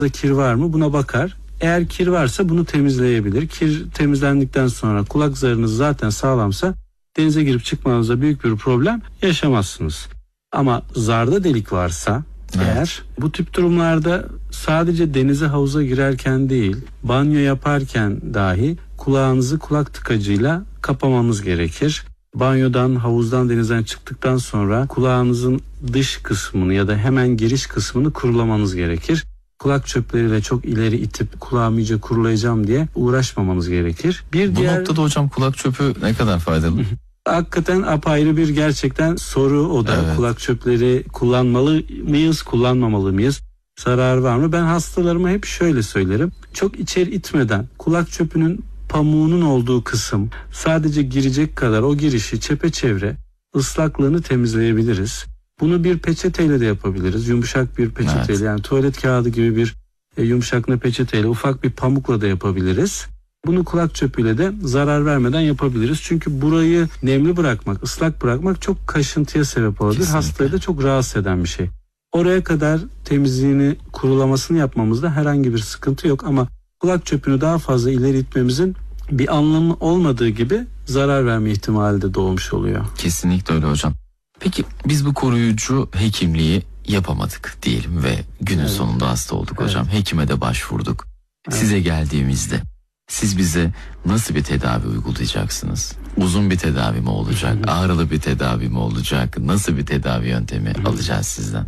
kir var mı buna bakar. Eğer kir varsa bunu temizleyebilir. Kir temizlendikten sonra kulak zarınız zaten sağlamsa denize girip çıkmanızda büyük bir problem yaşamazsınız. Ama zarda delik varsa eğer, bu tip durumlarda sadece denize havuza girerken değil, banyo yaparken dahi kulağınızı kulak tıkacıyla kapamamız gerekir. Banyodan, havuzdan, denizden çıktıktan sonra kulağınızın dış kısmını ya da hemen giriş kısmını kurulamanız gerekir. Kulak çöpleriyle çok ileri itip kulağımı iyice kurulayacağım diye uğraşmamanız gerekir. Bu noktada hocam kulak çöpü ne kadar faydalı? Hakikaten apayrı bir gerçekten soru o da. Evet. Kulak çöpleri kullanmalı mıyız, kullanmamalı mıyız? Zarar var mı? Ben hastalarıma hep şöyle söylerim. Çok içeri itmeden kulak çöpünün pamuğunun olduğu kısım sadece girecek kadar o girişi çepeçevre ıslaklığını temizleyebiliriz. Bunu bir peçeteyle de yapabiliriz. Yumuşak bir peçeteyle, yani tuvalet kağıdı gibi bir yumuşak peçeteyle, ufak bir pamukla da yapabiliriz. Bunu kulak çöpüyle de zarar vermeden yapabiliriz. Çünkü burayı nemli bırakmak, ıslak bırakmak çok kaşıntıya sebep olabilir. Kesinlikle. Hastayı da çok rahatsız eden bir şey. Oraya kadar temizliğini, kurulamasını yapmamızda herhangi bir sıkıntı yok ama kulak çöpünü daha fazla ileri itmemizin bir anlamı olmadığı gibi zarar verme ihtimali de doğmuş oluyor. Kesinlikle öyle hocam. Peki biz bu koruyucu hekimliği yapamadık diyelim ve günün sonunda hasta olduk hocam. Hekime de başvurduk. Size geldiğimizde siz bize nasıl bir tedavi uygulayacaksınız? Uzun bir tedavi mi olacak? Ağrılı bir tedavi mi olacak? Nasıl bir tedavi yöntemi alacağız sizden?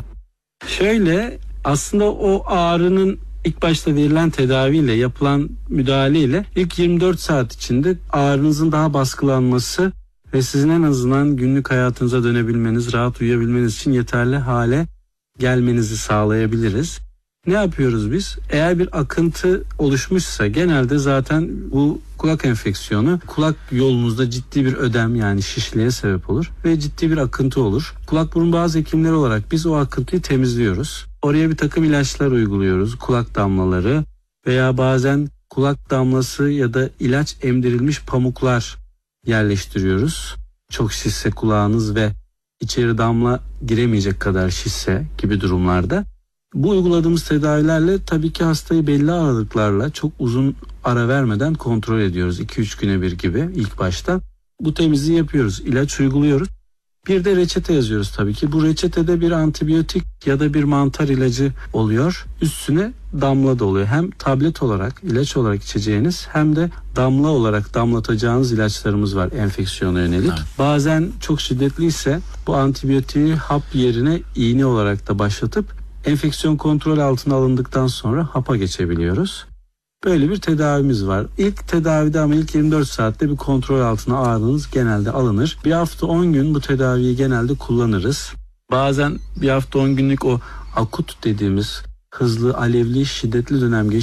Şöyle, aslında o ağrının ilk başta verilen tedaviyle, yapılan müdahaleyle ilk 24 saat içinde ağrınızın daha baskılanması ve sizin en azından günlük hayatınıza dönebilmeniz, rahat uyuyabilmeniz için yeterli hale gelmenizi sağlayabiliriz. Ne yapıyoruz biz? Eğer bir akıntı oluşmuşsa, genelde zaten bu kulak enfeksiyonu kulak yolunuzda ciddi bir ödem, yani şişliğe sebep olur ve ciddi bir akıntı olur. Kulak burun boğaz hekimleri olarak biz o akıntıyı temizliyoruz. Oraya bir takım ilaçlar uyguluyoruz, kulak damlaları veya bazen kulak damlası ya da ilaç emdirilmiş pamuklar yerleştiriyoruz. Çok şişse kulağınız ve içeri damla giremeyecek kadar şişse gibi durumlarda. Bu uyguladığımız tedavilerle tabii ki hastayı belli aralıklarla çok uzun ara vermeden kontrol ediyoruz. 2-3 güne bir gibi ilk başta. Bu temizliği yapıyoruz, ilaç uyguluyoruz. Bir de reçete yazıyoruz tabii ki. Bu reçetede bir antibiyotik ya da bir mantar ilacı oluyor. Üstüne damla da oluyor. Hem tablet olarak, ilaç olarak içeceğiniz hem de damla olarak damlatacağınız ilaçlarımız var enfeksiyona yönelik. Evet. Bazen çok şiddetliyse bu antibiyotiği hap yerine iğne olarak da başlatıp enfeksiyon kontrol altına alındıktan sonra hapa geçebiliyoruz. Böyle bir tedavimiz var. İlk tedavide ama ilk 24 saatte bir kontrol altına ağrınız genelde alınır. Bir hafta 10 gün bu tedaviyi genelde kullanırız. Bazen bir hafta 10 günlük o akut dediğimiz hızlı, alevli, şiddetli dönem